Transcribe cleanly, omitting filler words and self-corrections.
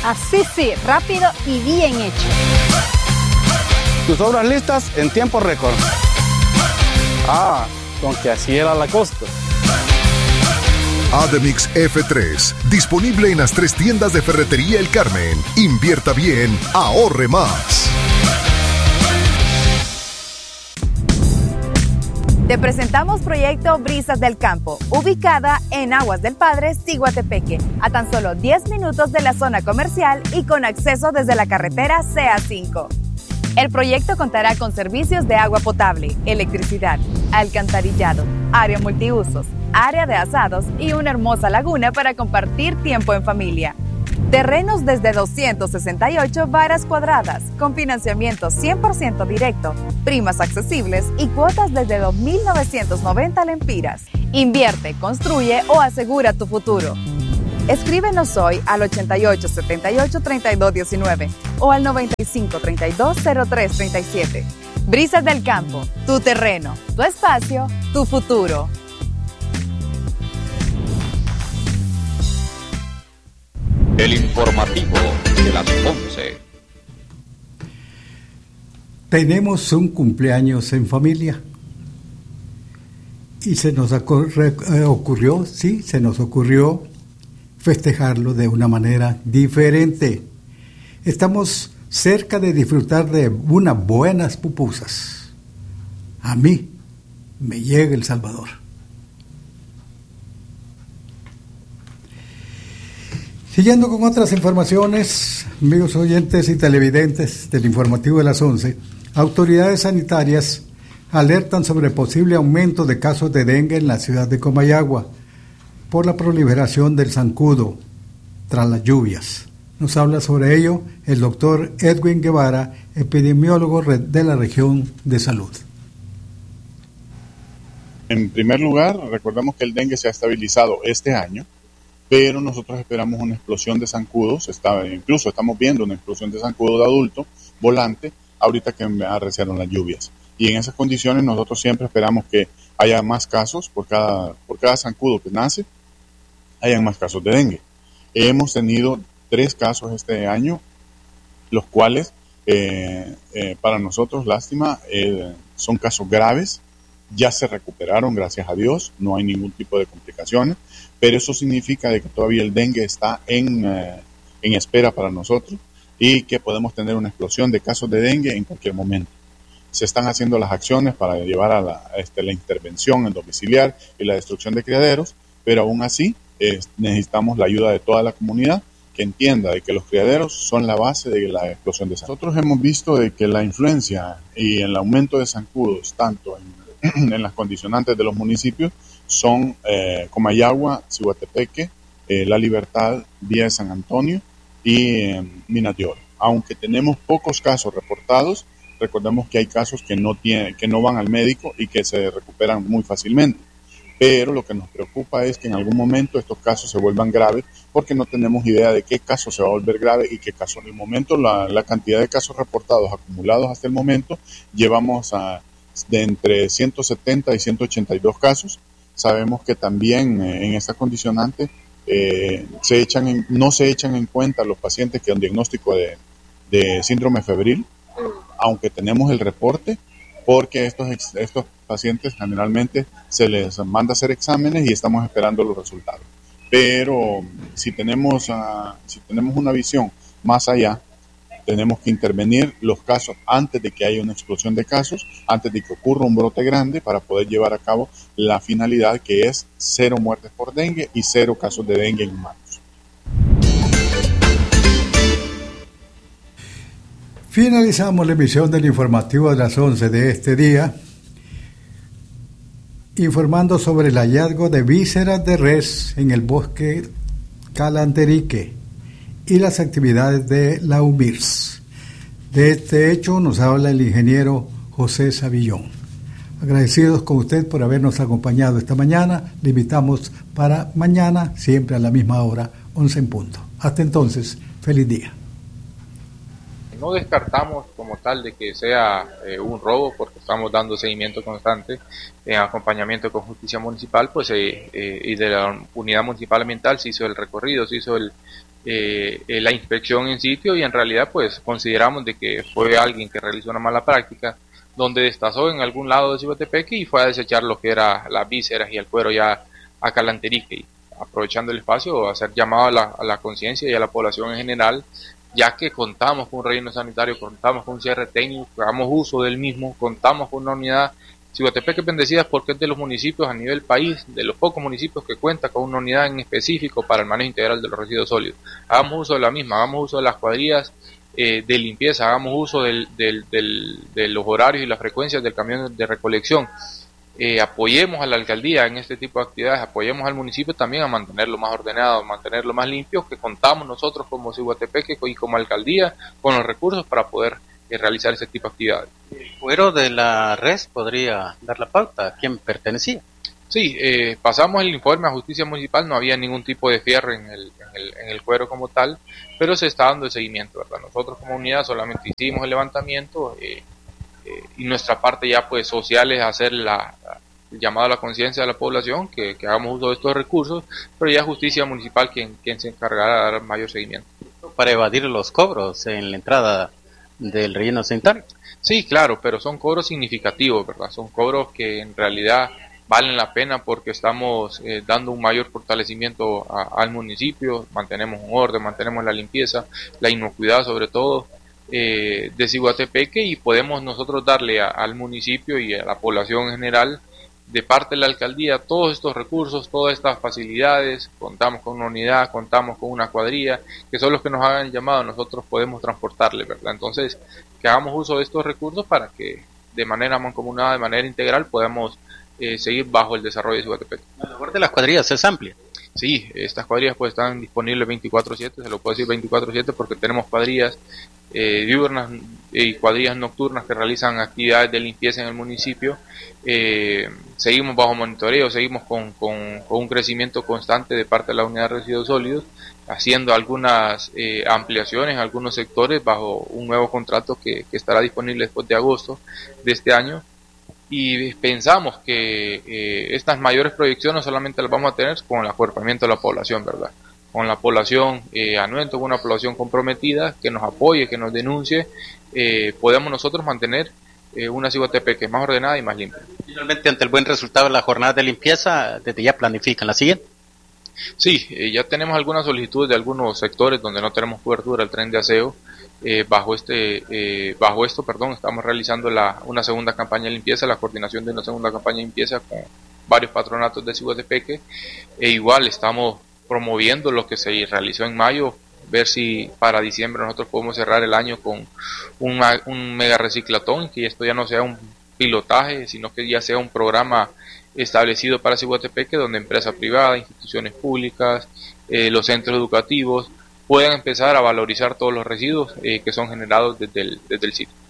Así sí, rápido y bien hecho. Tus obras listas en tiempo récord. Con que así era la costa. Ademix F3, disponible en las 3 tiendas de Ferretería El Carmen. Invierta bien, ahorre más. Te presentamos Proyecto Brisas del Campo, ubicada en Aguas del Padre, Ciguatepeque, a tan solo 10 minutos de la zona comercial y con acceso desde la carretera CA5. El proyecto contará con servicios de agua potable, electricidad, alcantarillado, área multiusos, área de asados y una hermosa laguna para compartir tiempo en familia. Terrenos desde 268 varas cuadradas, con financiamiento 100% directo, primas accesibles y cuotas desde 2.990 lempiras. Invierte, construye o asegura tu futuro. Escríbenos hoy al 88 78 32 19 o al 95 32 03 37. Brisas del Campo, tu terreno, tu espacio, tu futuro. El informativo de las 11. Tenemos un cumpleaños en familia y se nos ocurrió festejarlo de una manera diferente. Estamos cerca de disfrutar de unas buenas pupusas. A mí me llega El Salvador. Siguiendo con otras informaciones, amigos oyentes y televidentes del informativo de las 11, autoridades sanitarias alertan sobre posible aumento de casos de dengue en la ciudad de Comayagua por la proliferación del zancudo tras las lluvias. Nos habla sobre ello el doctor Edwin Guevara, epidemiólogo de la región de salud. En primer lugar, recordemos que el dengue se ha estabilizado este año, pero nosotros esperamos una explosión de zancudos, incluso estamos viendo una explosión de zancudo de adulto volante, ahorita que arreciaron las lluvias. Y en esas condiciones nosotros siempre esperamos que haya más casos, por cada zancudo que nace, hayan más casos de dengue. Hemos tenido 3 casos este año, los cuales para nosotros, lástima, son casos graves, ya se recuperaron, gracias a Dios, no hay ningún tipo de complicaciones, pero eso significa de que todavía el dengue está en espera para nosotros y que podemos tener una explosión de casos de dengue en cualquier momento. Se están haciendo las acciones para llevar a la intervención en domiciliar y la destrucción de criaderos, pero aún así necesitamos la ayuda de toda la comunidad que entienda de que los criaderos son la base de la explosión de zancudos. Nosotros hemos visto de que la influencia y el aumento de zancudos, tanto en las condicionantes de los municipios, son Comayagua, Ciguatepeque, La Libertad, Villa de San Antonio y Minas de Oro. Aunque tenemos pocos casos reportados, recordemos que hay casos que no van al médico y que se recuperan muy fácilmente. Pero lo que nos preocupa es que en algún momento estos casos se vuelvan graves porque no tenemos idea de qué caso se va a volver grave y qué caso. En el momento, la cantidad de casos reportados acumulados hasta el momento, llevamos de entre 170 y 182 casos. Sabemos que también en esta condicionante no se echan en cuenta los pacientes que han diagnóstico de síndrome febril, aunque tenemos el reporte, porque estos pacientes generalmente se les manda a hacer exámenes y estamos esperando los resultados. Pero si tenemos una visión más allá, tenemos que intervenir los casos antes de que haya una explosión de casos, antes de que ocurra un brote grande, para poder llevar a cabo la finalidad que es 0 muertes por dengue y 0 casos de dengue en humanos. Finalizamos la emisión del informativo de las 11 de este día, informando sobre el hallazgo de vísceras de res en el bosque Calanterique y las actividades de la UMIRS. De este hecho nos habla el ingeniero José Savillón. Agradecidos con usted por habernos acompañado esta mañana. Le invitamos para mañana, siempre a la misma hora, 11 en punto. Hasta entonces, feliz día. No descartamos como tal de que sea un robo, porque estamos dando seguimiento constante en acompañamiento con Justicia Municipal, y de la Unidad Municipal Ambiental se hizo el recorrido, se hizo la inspección en sitio y en realidad pues consideramos de que fue alguien que realizó una mala práctica donde destazó en algún lado de Ciguatepeque y fue a desechar lo que era las vísceras y el cuero ya a Calanterique, y aprovechando el espacio hacer llamado a la conciencia y a la población en general, ya que contamos con un relleno sanitario, contamos con un cierre técnico, hagamos uso del mismo, contamos con una unidad. Ciguatepeque es bendecida porque es de los municipios a nivel país, de los pocos municipios que cuenta con una unidad en específico para el manejo integral de los residuos sólidos. Hagamos uso de la misma, hagamos uso de las cuadrillas de limpieza, hagamos uso de los horarios y las frecuencias del camión de recolección. Apoyemos a la alcaldía en este tipo de actividades, apoyemos al municipio también a mantenerlo más ordenado, mantenerlo más limpio, que contamos nosotros como Ciguatepeque y como alcaldía con los recursos para poder realizar ese tipo de actividades. ¿El cuero de la res podría dar la pauta? ¿A quién pertenecía? Sí, pasamos el informe a Justicia Municipal, no había ningún tipo de cierre en el cuero como tal, pero se está dando el seguimiento, ¿verdad? Nosotros como unidad solamente hicimos el levantamiento y nuestra parte ya pues social es hacer el llamado a la conciencia de la población, que hagamos uso de estos recursos, pero ya Justicia Municipal quien se encargará de dar mayor seguimiento. Para evadir los cobros en la entrada del relleno sanitario. Sí, claro, pero son cobros significativos, ¿verdad? Son cobros que en realidad valen la pena porque estamos dando un mayor fortalecimiento al municipio, mantenemos un orden, mantenemos la limpieza, la inocuidad sobre todo de Ciguatepeque, y podemos nosotros darle al municipio y a la población en general, de parte de la alcaldía, todos estos recursos, todas estas facilidades. Contamos con una unidad, contamos con una cuadrilla, que son los que nos hagan el llamado, nosotros podemos transportarle, ¿verdad? Entonces, que hagamos uso de estos recursos para que de manera mancomunada, de manera integral, podamos seguir bajo el desarrollo de Ciguatepeque. La labor de las cuadrillas es amplia. Sí, estas cuadrillas pues están disponibles 24/7, se lo puedo decir 24/7 porque tenemos cuadrillas diurnas y cuadrillas nocturnas que realizan actividades de limpieza en el municipio. Seguimos bajo monitoreo, seguimos con un crecimiento constante de parte de la unidad de residuos sólidos, haciendo algunas ampliaciones en algunos sectores bajo un nuevo contrato que estará disponible después de agosto de este año. Y pensamos que estas mayores proyecciones solamente las vamos a tener con el acuerpamiento de la población, ¿verdad? Con la población anuente, con una población comprometida, que nos apoye, que nos denuncie, podemos nosotros mantener una Ciguatepeque más ordenada y más limpia. Finalmente, ante el buen resultado de la jornada de limpieza, ¿desde ya planifican la siguiente? Sí, ya tenemos algunas solicitudes de algunos sectores donde no tenemos cobertura al tren de aseo. Bajo esto, estamos realizando una segunda campaña de limpieza, la coordinación de una segunda campaña de limpieza con varios patronatos de Ciguatepeque, igual estamos promoviendo lo que se realizó en mayo, ver si para diciembre nosotros podemos cerrar el año con un mega reciclatón, que esto ya no sea un pilotaje, sino que ya sea un programa establecido para Ciguatepeque, donde empresas privadas, instituciones públicas, los centros educativos puedan empezar a valorizar todos los residuos que son generados desde el sitio.